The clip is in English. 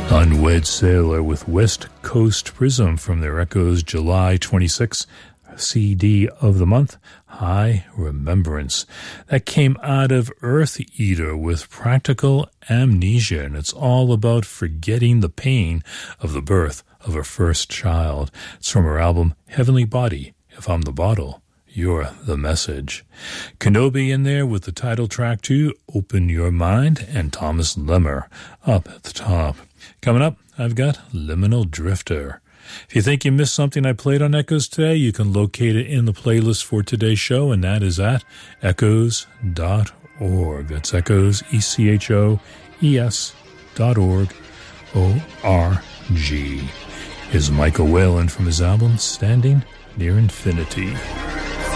Unwed Sailor with West Coast Prism from their Echoes July 26 CD of the month, High Remembrance. That came out of Earth Eater with Practical Amnesia, and it's all about forgetting the pain of the birth of a first child. It's from her album Heavenly Body, If I'm the Bottle, You're the Message. Kenobi in there with the title track to Open Your Mind, and Thomas Lemmer up at the top. Coming up, I've got Liminal Drifter. If you think you missed something I played on Echoes today, you can locate it in the playlist for today's show, and that is at echoes.org. That's Echoes, ECHOES.org, O-R-G. Here's Michael Whalen from his album Standing Near Infinity.